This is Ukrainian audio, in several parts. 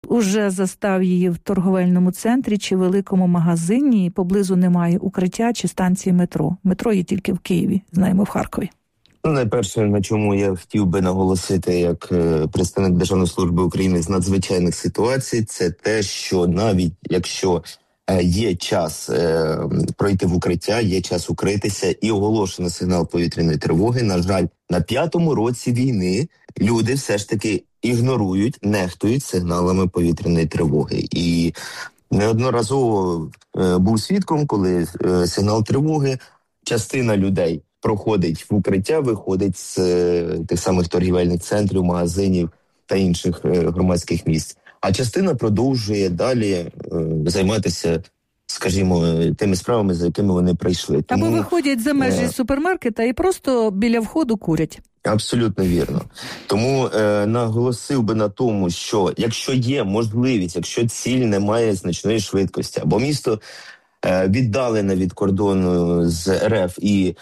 уже застав її в торговельному центрі чи великому магазині, і поблизу немає укриття чи станції метро. Метро є тільки в Києві, знаємо, в Харкові. Найперше, на чому я хотів би наголосити як представник Державної служби України з надзвичайних ситуацій, це те, що навіть якщо є час пройти в укриття, є час укритися і оголошено сигнал повітряної тривоги, на жаль, на 5-му році війни люди все ж таки ігнорують, нехтують сигналами повітряної тривоги. І неодноразово був свідком, коли сигнал тривоги, частина людей проходить в укриття, виходить з тих самих торгівельних центрів, магазинів та інших громадських місць. А частина продовжує далі займатися, скажімо, тими справами, за якими вони прийшли. Або виходять за межі супермаркета і просто біля входу курять. Абсолютно вірно. Тому наголосив би на тому, що якщо є можливість, якщо ціль не має значної швидкості, або місто віддалене від кордону з РФ і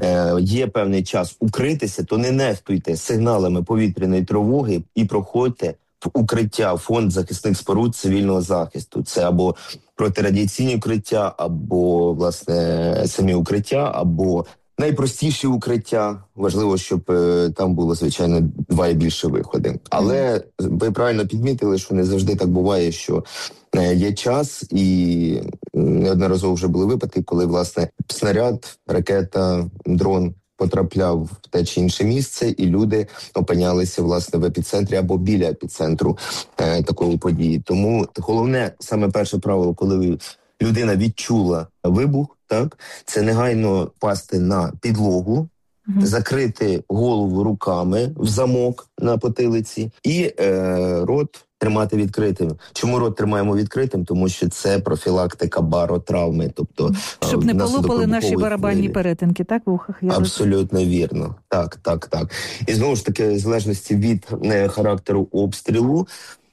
є певний час укритися, то не нехтуйте сигналами повітряної тривоги і проходьте в укриття, фонд захисних споруд цивільного захисту. Це або протирадіаційні укриття, або, власне, самі укриття, або найпростіші укриття. Важливо, щоб там було, звичайно, 2 і більше виходи. Але ви правильно підмітили, що не завжди так буває, що є час, і неодноразово вже були випадки, коли, власне, снаряд, ракета, дрон потрапляв в те чи інше місце, і люди опинялися, власне, в епіцентрі або біля епіцентру такої події. Тому головне, саме перше правило, коли людина відчула вибух, так, це негайно впасти на підлогу, закрити голову руками в замок на потилиці і рот тримати відкритим. Чому рот тримаємо відкритим? Тому що це профілактика баротравми. Тобто, щоб не полопали наші барабанні перетинки, так, в ухах? Абсолютно вірно. Так. І знову ж таки, в залежності від характеру обстрілу,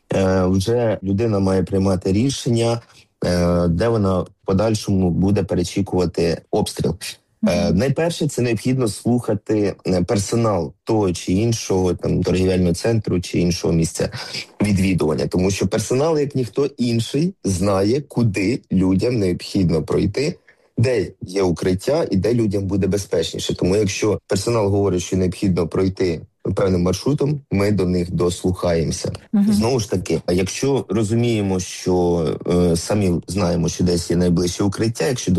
вже людина має приймати рішення, де вона в подальшому буде перечікувати обстріл. Найперше, це необхідно слухати персонал того чи іншого там торгівельного центру чи іншого місця відвідування, тому що персонал, як ніхто інший, знає, куди людям необхідно пройти, де є укриття і де людям буде безпечніше. Тому якщо персонал говорить, що необхідно пройти певним маршрутом, ми до них дослухаємося. Знову ж таки, а якщо розуміємо, що самі знаємо, що десь є найближче укриття, якщо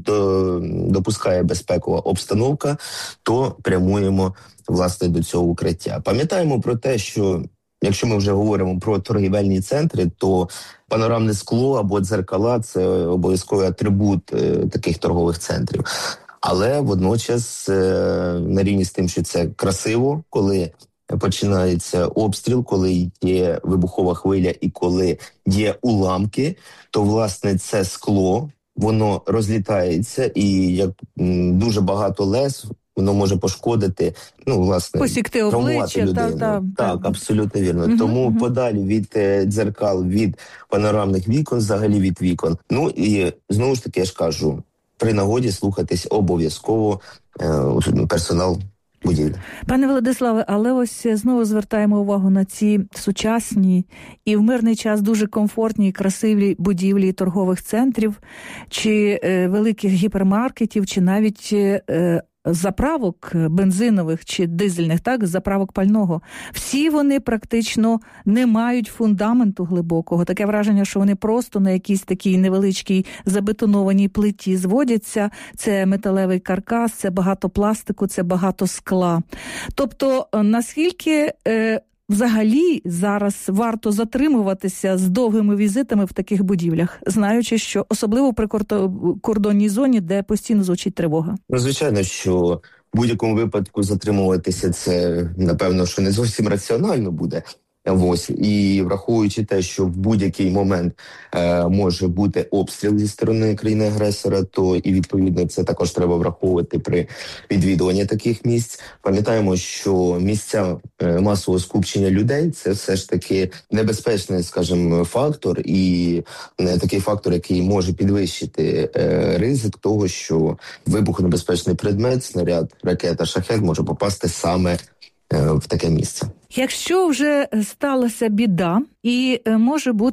допускає безпекова обстановка, то прямуємо, власне, до цього укриття. Пам'ятаємо про те, що якщо ми вже говоримо про торгівельні центри, то панорамне скло або дзеркала – це обов'язковий атрибут таких торгових центрів. Але водночас на рівні з тим, що це красиво, коли починається обстріл, коли є вибухова хвиля і коли є уламки, то, власне, це скло, воно розлітається і як дуже багато лез, воно може пошкодити, власне, посікти обличчя, людину. Так, абсолютно вірно. Тому подалі від дзеркал, від панорамних вікон, взагалі від вікон. І знову ж таки, я ж кажу, при нагоді слухатись обов'язково персонал будівлі. Пане Владиславе, але ось знову звертаємо увагу на ці сучасні і в мирний час дуже комфортні і красиві будівлі торгових центрів, чи великих гіпермаркетів, чи навіть заправок бензинових чи дизельних, так, заправок пального. Всі вони практично не мають фундаменту глибокого. Таке враження, що вони просто на якійсь такій невеличкій забетонованій плиті зводяться. Це металевий каркас, це багато пластику, це багато скла. Тобто, наскільки взагалі зараз варто затримуватися з довгими візитами в таких будівлях, знаючи, що особливо в прикордонній зоні, де постійно звучить тривога? Звичайно, що в будь-якому випадку затримуватися це, напевно, що не зовсім раціонально буде. І враховуючи те, що в будь-який момент може бути обстріл зі сторони країни-агресора, то і відповідно це також треба враховувати при відвідуванні таких місць. Пам'ятаємо, що місця масового скупчення людей – це все ж таки небезпечний, скажімо, фактор, і такий фактор, який може підвищити ризик того, що вибухонебезпечний предмет, снаряд, ракета, шахед може попасти саме в таке місце. Якщо вже сталася біда, і може бути